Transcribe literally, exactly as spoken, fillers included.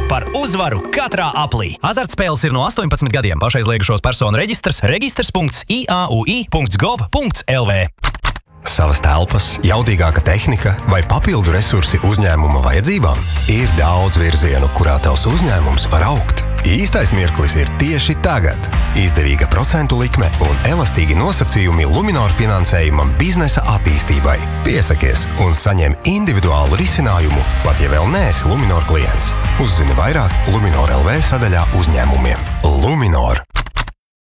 par uzvaru katrā aplī. Azartspēles ir no astoņpadsmit gadiem. Pašaizliegušos personu reģistrs registrs punkts i a u i punkts gov punkts l v. Savas telpas, jaudīgāka tehnika vai papildu resursi uzņēmuma vajadzībām? Ir daudz virzienu, kurā tavs uzņēmums var augt. Īstais mirklis ir tieši tagad. Izdevīga procentu likme un elastīgi nosacījumi Luminor finansējumam biznesa attīstībai. Piesakies un saņem individuālu risinājumu, pat ja vēl neesi Luminor klients. Uzzini vairāk Luminor L V sadaļā uzņēmumiem. Luminor.